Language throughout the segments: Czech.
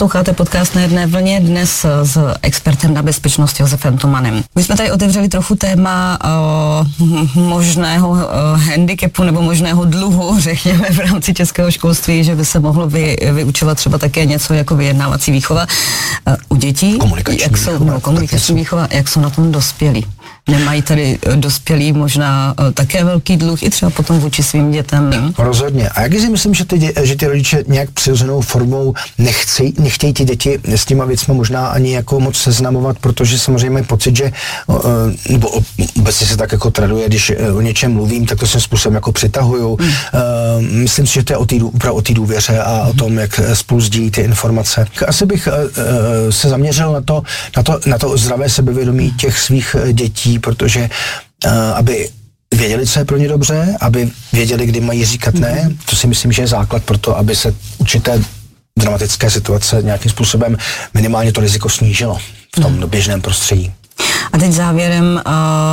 Posloucháte podcast Na jedné vlně dnes s expertem na bezpečnost Josefem Tomanem. My jsme tady otevřeli trochu téma možného handicapu nebo možného dluhu, řekněme, v rámci českého školství, že by se mohlo vyučovat třeba také něco jako vyjednávací výchova u dětí. Komunikační výchova, jak jsou na tom dospělí. Nemají tady dospělí možná také velký dluh i třeba potom vůči svým dětem? Rozhodně. A jak si myslím, že ty rodiče nějak přirozenou formou nechtějí ty děti s těma věcmi možná ani jako moc seznamovat, protože samozřejmě mají pocit, že nebo obecně se tak jako traduje, když o něčem mluvím, tak to svým způsobem jako přitahuju. Myslím si, že to je opravdu o té důvěře a o tom, jak spolu sdílí ty informace. Asi bych se zaměřil na to zdravé sebevědomí těch svých dětí, protože aby věděli, co je pro ně dobře, aby věděli, kdy mají říkat ne, to si myslím, že je základ pro to, aby se určité dramatické situace nějakým způsobem minimálně to riziko snížilo v tom běžném prostředí. A teď závěrem,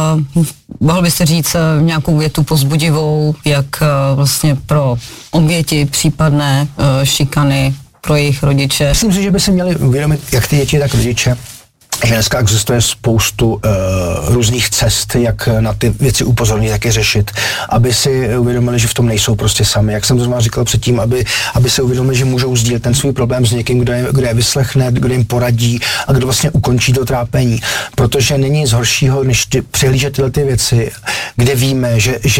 mohl byste říct nějakou větu povzbudivou, jak vlastně pro oběti případné šikany pro jejich rodiče? Myslím si, že by se měli uvědomit, jak ty děti, tak rodiče, že dneska existuje spoustu různých cest, jak na ty věci upozornit, jak je řešit, aby si uvědomili, že v tom nejsou prostě sami. Jak jsem to zrovna říkal předtím, aby si uvědomili, že můžou sdílet ten svůj problém s někým, kdo je vyslechne, kdo jim poradí a kdo vlastně ukončí to trápení. Protože není nic horšího, než přihlížet tyhle ty věci, kde víme,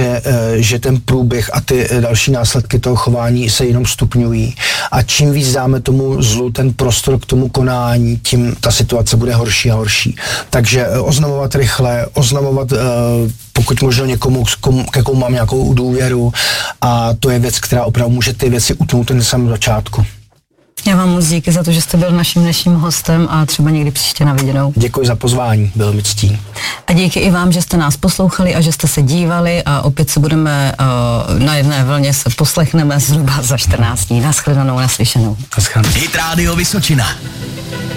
že ten průběh a ty další následky toho chování se jenom stupňují. A čím víc dáme tomu zlu ten prostor k tomu konání, tím ta situace bude horší a horší. Takže oznamovat rychle, oznamovat pokud možno někomu, k komu mám nějakou důvěru, a to je věc, která opravdu může ty věci utnout na samém začátku. Já vám moc díky za to, že jste byl naším dnešním hostem a třeba někdy příště na viděnou. Děkuji za pozvání, bylo mi ctí. A díky i vám, že jste nás poslouchali a že jste se dívali, a opět se budeme na jedné vlně se poslechneme zhruba za 14 dní. Naschledanou, naslyšenou. Hit Radio Vysočina.